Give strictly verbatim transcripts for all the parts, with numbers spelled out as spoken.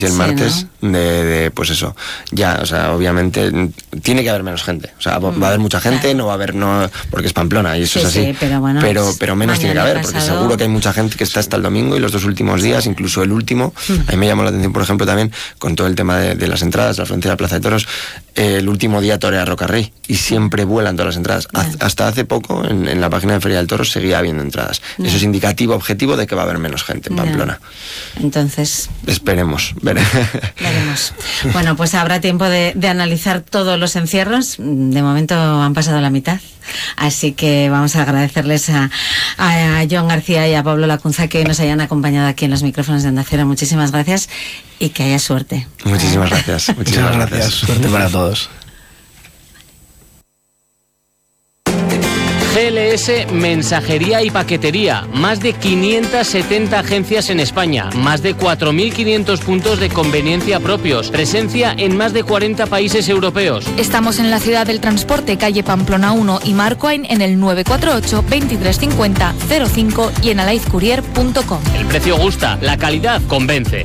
Y el sí, martes, ¿no? de, de, pues eso, ya, o sea, obviamente tiene que haber menos gente. O sea, va, va a haber mucha gente, claro. no va a haber, no, porque es Pamplona y eso Sí, es así. sí, pero bueno, pero, pero menos tiene que mañana haber, porque pasado... seguro que hay mucha gente que está hasta el domingo y los dos últimos días, incluso el último. A mí me llamó la atención, por ejemplo, también con todo el tema de, de las entradas, la frontera de Plaza de Toros, eh, el último día torea Rocarrey y siempre vuelan todas las entradas. Haz, hasta hace poco, en, en la página de Feria del Toro, seguía habiendo entradas. No. Eso es indicativo, objetivo de que va a haber menos gente en Pamplona. No. Entonces... Esperemos, veré. Veremos. Bueno, pues habrá tiempo de, de analizar todos los encierros. De momento han pasado la mitad. Así que vamos a agradecerles a, a Jon García y a Pablo Lacunza que nos hayan acompañado aquí en los micrófonos de Onda Cero. Muchísimas gracias y que haya suerte. Muchísimas gracias. Muchísimas gracias. Suerte para todos. G L S Mensajería y Paquetería, más de quinientas setenta agencias en España, más de cuatro mil quinientos puntos de conveniencia propios, presencia en más de cuarenta países europeos. Estamos en la ciudad del transporte, calle Pamplona uno y Marcoain en el nueve cuatro ocho, veintitrés cincuenta, cero cinco y en alaizcourier punto com. El precio gusta, la calidad convence.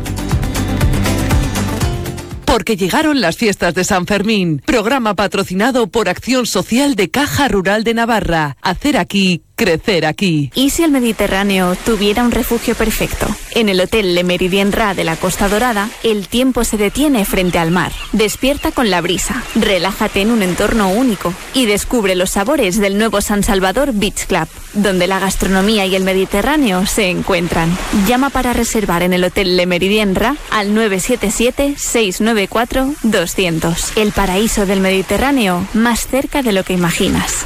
Porque llegaron las fiestas de San Fermín. Programa patrocinado por Acción Social de Caja Rural de Navarra. Hacer aquí, crecer aquí. ¿Y si el Mediterráneo tuviera un refugio perfecto? En el Hotel Le Méridien Ra de la Costa Dorada, el tiempo se detiene frente al mar. Despierta con la brisa, relájate en un entorno único y descubre los sabores del nuevo San Salvador Beach Club, donde la gastronomía y el Mediterráneo se encuentran. Llama para reservar en el Hotel Le Méridien Ra al nueve siete siete, seis nueve cuatro, doscientos. El paraíso del Mediterráneo, más cerca de lo que imaginas.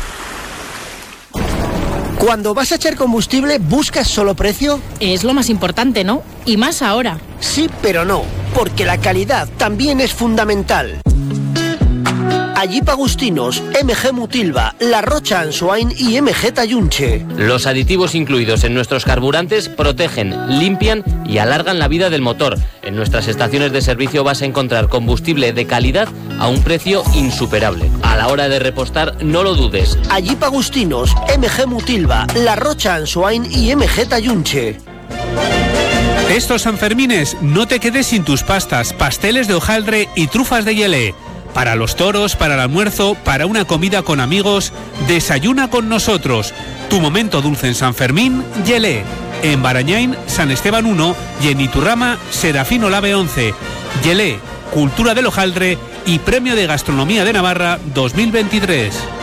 Cuando vas a echar combustible, ¿buscas solo precio? Es lo más importante, ¿no? Y más ahora. Sí, pero no, porque la calidad también es fundamental. Jeep Agustinos, M G Mutilva, La Rocha Ansoain y M G Tayunche. Los aditivos incluidos en nuestros carburantes protegen, limpian y alargan la vida del motor. En nuestras estaciones de servicio vas a encontrar combustible de calidad a un precio insuperable. A la hora de repostar, no lo dudes. Jeep Agustinos, M G Mutilva, La Rocha Ansoain y M G Tayunche. Estos Sanfermines no te quedes sin tus pastas, pasteles de hojaldre y trufas de Yelé. Para los toros, para el almuerzo, para una comida con amigos, desayuna con nosotros. Tu momento dulce en San Fermín, Yelé. En Barañain, San Esteban uno y en Iturrama, Serafín Olave once. Yelé, Cultura del Hojaldre y Premio de Gastronomía de Navarra dos mil veintitrés.